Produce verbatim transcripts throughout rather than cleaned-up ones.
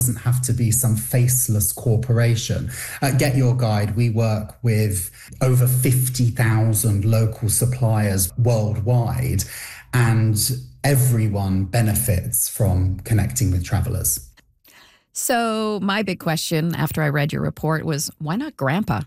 doesn't have to be some faceless corporation. At Get Your Guide, we work with over fifty thousand local suppliers worldwide, and everyone benefits from connecting with travelers. So my big question after I read your report was, why not Grandpa?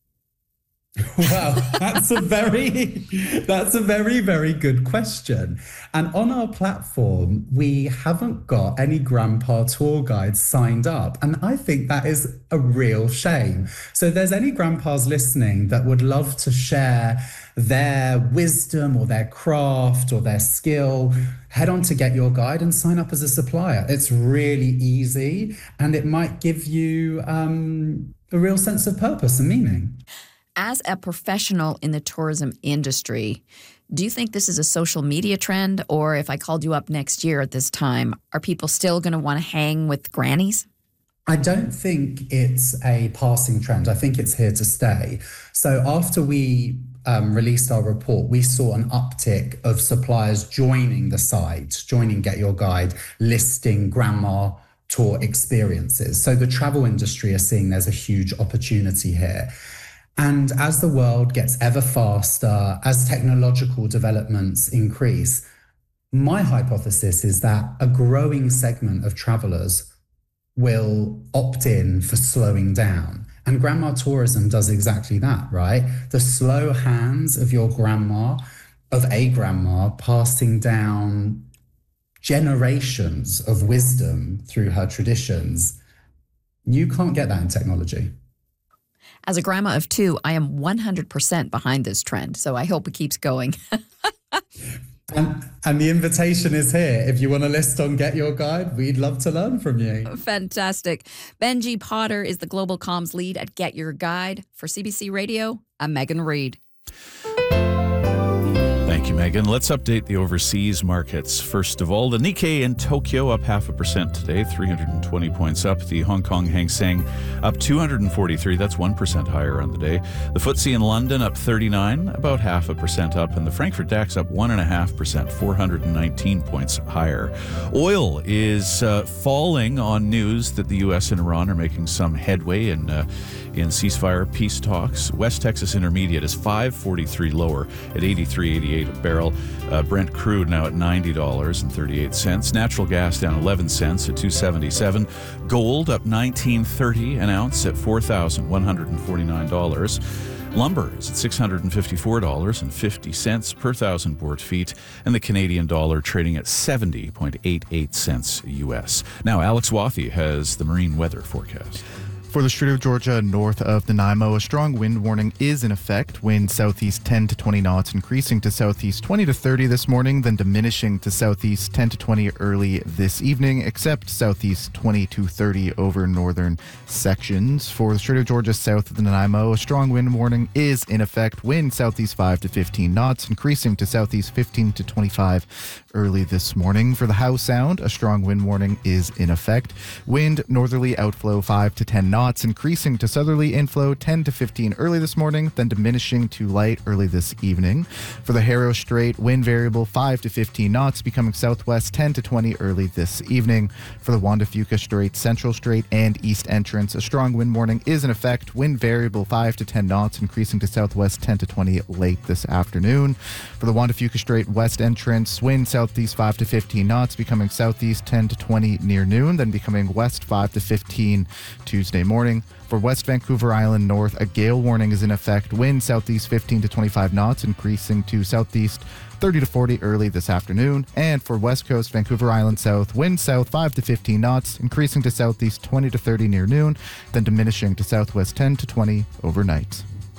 Well, that's a very, that's a very, very good question. And on our platform, we haven't got any grandpa tour guides signed up. And I think that is a real shame. So if there's any grandpas listening that would love to share their wisdom or their craft or their skill, head on to Get Your Guide and sign up as a supplier. It's really easy, and it might give you um, a real sense of purpose and meaning. As a professional in the tourism industry, do you think this is a social media trend? Or if I called you up next year at this time, are people still going to want to hang with grannies? I don't think it's a passing trend. I think it's here to stay. So after we um, released our report, we saw an uptick of suppliers joining the site, joining Get Your Guide, listing grandma tour experiences. So the travel industry are seeing there's a huge opportunity here. And as the world gets ever faster, as technological developments increase, my hypothesis is that a growing segment of travelers will opt in for slowing down. And grandma tourism does exactly that, right? The slow hands of your grandma, of a grandma, passing down generations of wisdom through her traditions. You can't get that in technology. As a grandma of two, I am one hundred percent behind this trend, so I hope it keeps going. and, and the invitation is here. If you want to list on Get Your Guide, we'd love to learn from you. Fantastic. Benji Potter is the Global Comms Lead at Get Your Guide. For C B C Radio, I'm Megan Reid. Thank you, Megan. Let's update the overseas markets. First of all, the Nikkei in Tokyo up half a percent today, three hundred twenty points up. The Hong Kong Hang Seng up two hundred forty-three, that's one percent higher on the day. The F T S E in London up thirty-nine, about half a percent up. And the Frankfurt DAX up one point five percent, four hundred nineteen points higher. Oil is uh, falling on news that the U S and Iran are making some headway in uh, in ceasefire peace talks. West Texas Intermediate is five forty-three lower at eighty-three eighty-eight a barrel. Uh, Brent crude now at ninety dollars and thirty-eight cents. Natural gas down eleven cents at two seventy-seven. Gold up nineteen thirty an ounce at four thousand one hundred forty-nine dollars. Lumber is at six hundred fifty-four dollars and fifty cents per thousand board feet, and the Canadian dollar trading at seventy point eight eight cents U S. Now, Alex Wathy has the marine weather forecast. For the Strait of Georgia north of Nanaimo, a strong wind warning is in effect. Wind southeast ten to twenty knots, increasing to southeast twenty to thirty this morning, then diminishing to southeast ten to twenty early this evening, except southeast twenty to thirty over northern sections. For the Strait of Georgia south of the Nanaimo, a strong wind warning is in effect. Wind southeast five to fifteen knots, increasing to southeast fifteen to twenty-five early this morning. For the Howe Sound, a strong wind warning is in effect. Wind northerly outflow five to ten knots, increasing to southerly inflow ten to fifteen early this morning, then diminishing to light early this evening. For the Harrow Strait, wind variable five to fifteen knots, becoming southwest ten to twenty early this evening. For the Juan de Fuca Strait, Central Strait, and East Entrance, a strong wind warning is in effect. Wind variable five to ten knots, increasing to southwest ten to twenty late this afternoon. For the Juan de Fuca Strait, West Entrance, wind southeast five to fifteen knots, becoming southeast ten to twenty near noon, then becoming west five to fifteen Tuesday morning. For West Vancouver Island North, a gale warning is in effect. Wind southeast fifteen to twenty-five knots, increasing to southeast thirty to forty early this afternoon. And for West Coast Vancouver Island South, wind south five to fifteen knots, increasing to southeast twenty to thirty near noon, then diminishing to southwest ten to twenty overnight.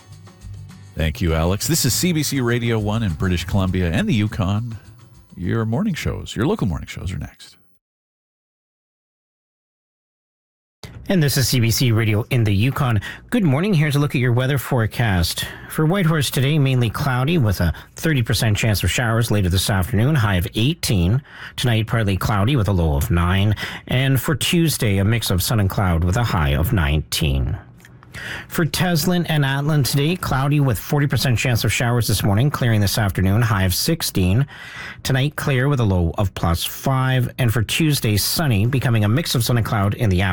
Thank you, Alex. This is C B C Radio one in British Columbia and the Yukon. Your morning shows, your local morning shows are next. And this is C B C Radio in the Yukon. Good morning. Here's a look at your weather forecast. For Whitehorse today, mainly cloudy with a thirty percent chance of showers later this afternoon, high of eighteen. Tonight, partly cloudy with a low of nine. And for Tuesday, a mix of sun and cloud with a high of nineteen. For Teslin and Atlin today, cloudy with forty percent chance of showers this morning, clearing this afternoon, high of sixteen. Tonight, clear with a low of plus five. And for Tuesday, sunny, becoming a mix of sun and cloud in the afternoon.